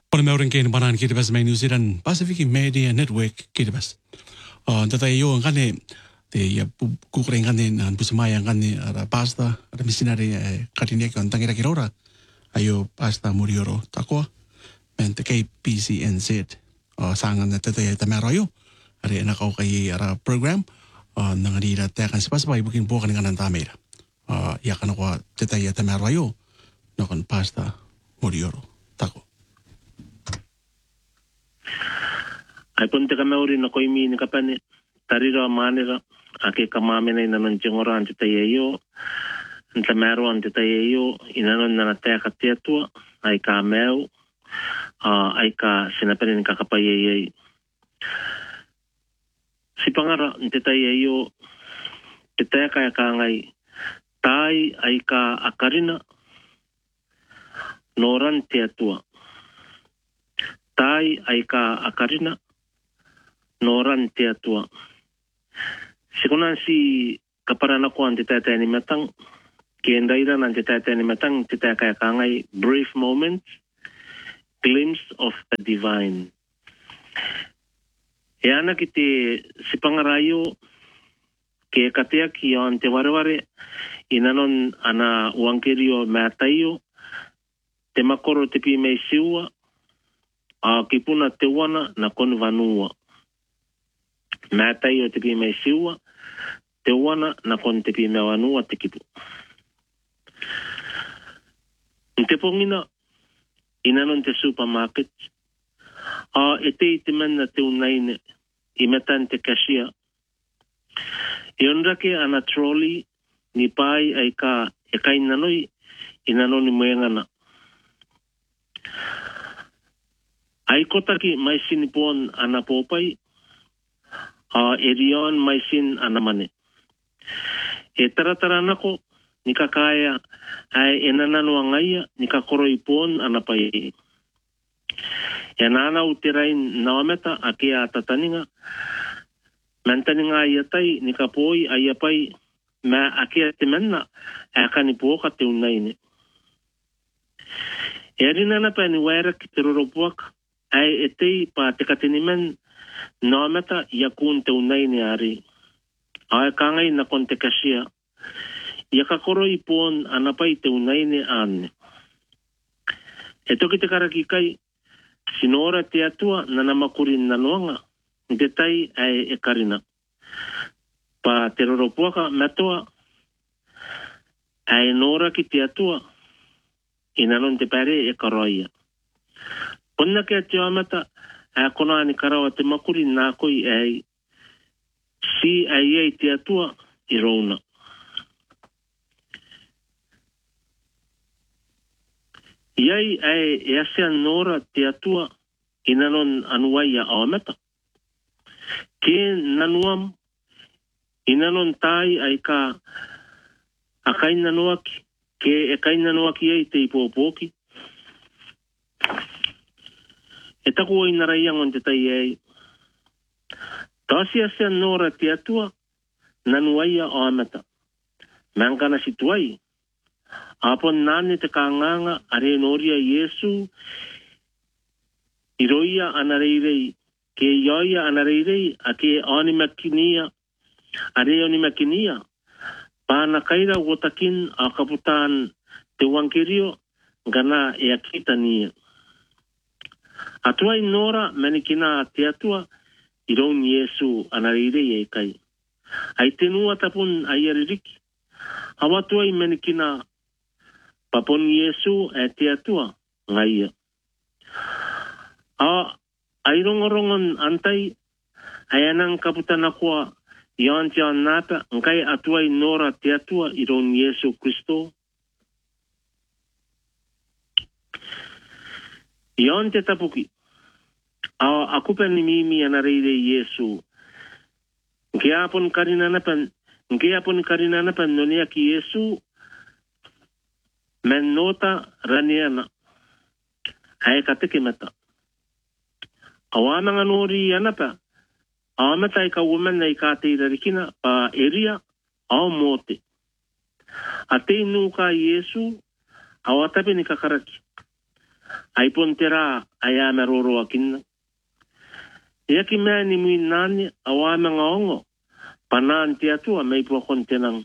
Olemme aurinkein panan kirjas New Zealand Pacific Media Network kirjas. Tätä ei ole kanne ja kuurin kanne nan pusamayan kanne ara pasta ara misinari karinia kan tangira kirora ayo pasta murioro takoa mente KPCNZ sangan tätä ja tämä rayo ari nakau kai ara program nangarira tekan sepas bai bukin bukan dengan tamera ya kan ko tätä ja tämä rayo nakon pasta murioro tako. Ai punte ka meuri na koi mi ni kapane tarira manera ake kamamena ina non jengora ante tayeyo nta mero ante tayeyo ina non na te ka tetua ai ka meu ai ka sinapene ka kapaye si pangara ante tayeyo te ka ka ngai tai ai ka akarina noran tetua tai ai ka akarina noran teatua. Sikunan si kaparana ko ang titata ni matang kiendaira ng titata ni matang titaka kangai brief moments, glimpse of the divine. Yana kiti si pangarayo ke katia kiyon te warware inanon ana wangkirio matayo te makoro te pi may siwa kipuna te wana na kon vanua. Matai o te pi mai siwa, te wana na kon te pi mai wanua te kipu. Te pongina, inanon te supermarket, e te iti mena te unaine, I metan te kasia. Ionrake ana trolley, ni pai ai ka, e kai nanoi, inanoni moengana. Ai kotaki mai sinipon ana popai, erion mai sin anamane. E taratara nako, ni kakaya ai enanano angaya, ni kakoro ipon anapai. E nana utirain nawameta akia atataninga, mantaninga ayatai, ni kapoi ayapai, ma akia temenna, akani poka te unaine. E rinana pa ni waira ki teroropuak, ai etei pa te katinimen, Namata yakun te unai ni ari. Ai kangai na konte kasia. Yakakoro ipon anapai te unai ni ane. E toki te karakikai, sinora te atua na namakurin na noanga. Detai ai e karina. Pa te roropuaka matoa. Ai nora ki te atua. Inanon te pare e karoia. Ponna ke te amata. Kona ni karawa te makuri nā koi ai si ai te atua I rona. Iai ai e asea nora te atua I nanon anuai a awameta. Ke nanuam I nanon tai ai ka a kai nanuaki ke e kai nanuaki ai te ipopoki. E taku o inaraiang on te tai ei. Tasi asea nora te atua, nanuaia o amata. Mangana si tuai. Apon nane te kānganga are noria Yesu, iroia anareirei, ke ioia anareirei, a ke onimakinia, are onimakinia. Pāna kaira wotakin a kaputaan te wankirio, gana e akitania. Atuai nora manikina te atua I roun Yesu anareire e kai. Ai tenua tapun ai aririki. Awatuai manikina papon Yesu e te atua ngaia. Ai rongorongon antai ai anang kaputana kua Ion te nata ngai atuai nora te atua I roun Yesu Kristo. Ion te tapuki. Aku pen mimi anareire Yesu. Nke apon karina napan nonia ki Yesu men nota raniana. Hai kateke mata. Awana nori anapa. Amata ka woman na ikate rikina pa area au mote. Ate nuka Yesu awatape ni kakaraki. ai pontera ai ameroro akinna. Ia ki mea ni mui nani awa me ngaongo, panan te atua mei pua kontenang.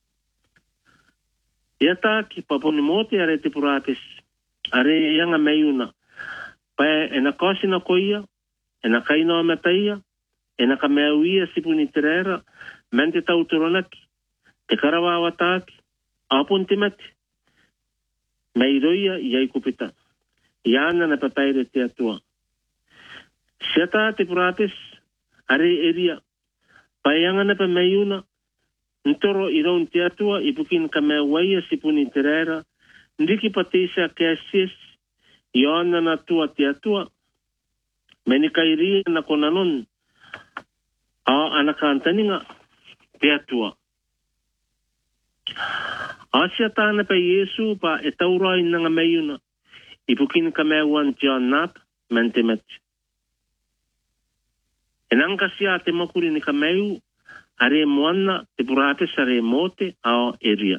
Ia tā ki paponi mote are te purates, are ianga meiuna, pae ena kosina koia, ena kainoa metaia, ena ka mea uia sipuni terera, mente tau turonaki, te karawawa tāki, apon te mati. Mei roia iai kupita, iana na papaire te atua. Siata te purates, are eria, paianga na pa meiuna, ntoro i raun te atua, i pukin ka mea waia sipuni terera, ndiki pateisa ke asis, i ona na tua te atua, meni kairi na konanon, a anaka antaninga te atua. Asia tāna pa Yesu pa e taura i nanga meiuna, i pukin ka mea wan John Nap, mente meti. E nanga sia te makuri ni ka meu, are moana te purates are mote ao eria.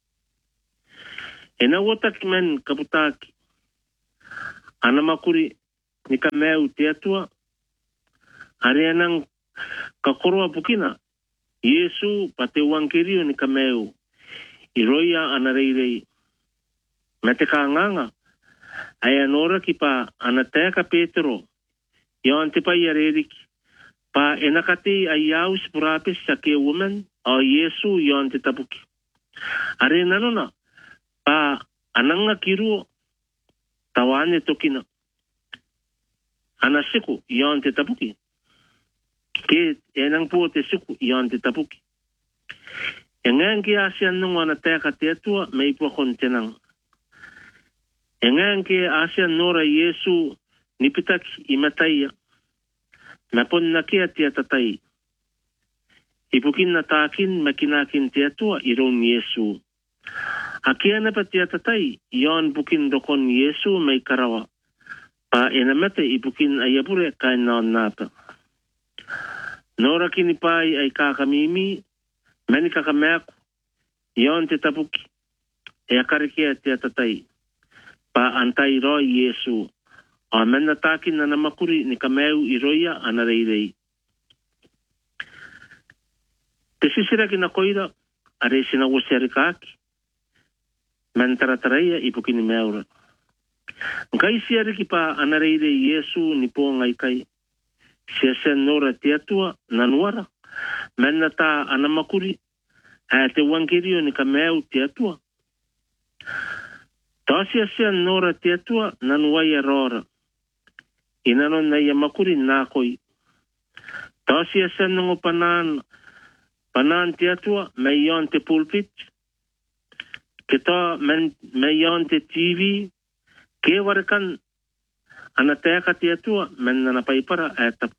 E na wota ki men kaputaki, ana makuri ni ka meu te atua, are anang ka koroa pukina, Yesu pa te wankirio ni ka meu, i roia ana reirei. Me te kānganga, ai anora ki pa ana teka Petero, i o ante pa i areriki, pa enakati ai au spurapis sa ke woman, o Yesu i o ante tapuki. Are nanona, pa ananga kiruo, tawane tokina. Ana siku i o ante tapuki. Ke enang po te siku i o ante tapuki. E ngangi asian nungo ana teka te atua, mei pua kontenang. E ngangi asian nora Yesu nipitaki i mataia. Me pon na kia te atatai. I pukin na tākin, me kinakin te atua, i roun Yesu. A kia na pa te atatai, i on pukin dokon Yesu mei karawa. Pa ena mete i pukin ai apure kai na nata. Nora kini pai ai kakamimi, meni kakameaku, i on te tapuki, e akarikia te atatai. Pa antai roi Yesu. A mena tākin na namakuri ni ka meu i roia ana reirei. Te sisira ki na koira, are sina wasiari kāki. Men tarataraia i pukini meura. Nkai siari ki pa ana reirei Yesu ni po ngai kai. Sia sen nora te atua na nuara. Mena tā ana makuri, a te wankirio ni ka meu te atua. Tā sia nora te atua na nuaia rora. Inanon na ia makuri nā koi. Tāsia senungo panan te atua, me ion te pulpit. Ke tā me ion te TV, ke warakan, ana teka te atua, men nana paipara e tapu.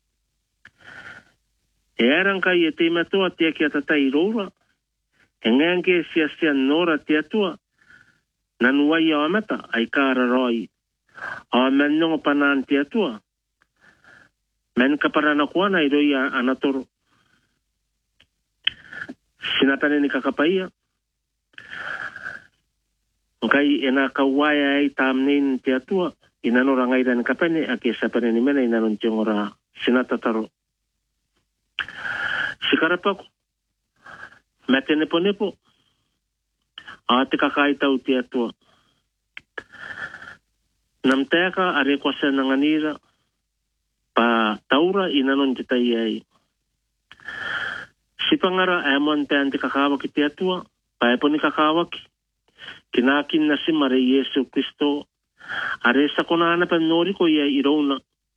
E arankai e te matua te ki atatai roura, e ngange sia nora te atua, nanuai o amata, ai kāra roi. A men nongo panan te atua. Men kaparana kuana i roi anatoro. Sinapane ni kakapaia. Okai ena kawaia ai tamnin te atua. Inanora ngaira ni kapane a ke sapane ni mena inanon tiongora sinatataro. Sikarapako. Mete nepo. A te kakai tau te atua. Nam teka are kwasa nanganira pa taura inanon te tai ai. Sipangara e mon te ante kakawaki te atua, pa e poni kakawaki. Kinakin na si Mare Yesu Kristo, are sa konana pa nori ko ia irona.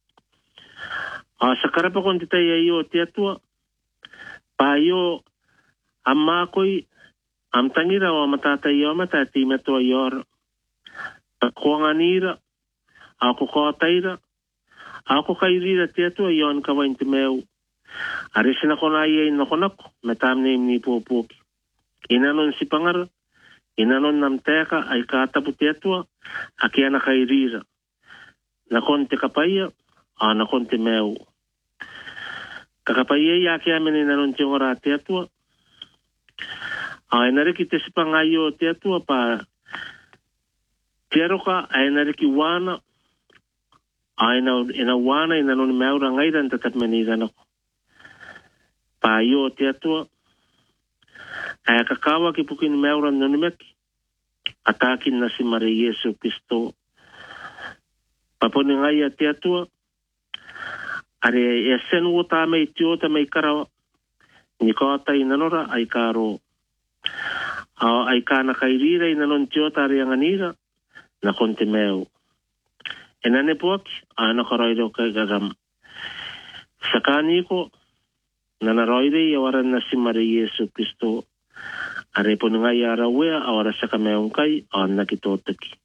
A sakarapa kon te tai ai o te atua, pa yo amakoi am tangira o matata i o matati meto i ora. Kuanganira, ako kaataira, ako kairira te atua i on kawain te meu. Are sina kona i na konako, me tamne ni puopuoki. Inanon si pangara, inanon nam teka ai kaatapu te atua, aki ana kairira. Na konte kapaia, a na konte meu. Kakapaia i aki amene inanon te ora te atua. A inareki te sipangai o te atua pa Tiaroka ai nariki wana ai na ina wana ina no meura ngai dan tatat menira no. Pa yo tiatua ai kakawa ki pukin meura no meki. Atakin na si Mare Yesu Kristo. Paponi ngai tiatua are e senu o ta mei tio ta mei karawa. Ni kota ina nora ai karo. Ai kana kairira ina non tio ta rianganira. Na konte meu. E nane poaki, ana karairo kai gagam. Sakani ko, nana roire i awara nasi Mare Yesu Kristo. Are ponungai ara wea awara saka meong kai, ana ki tōtaki.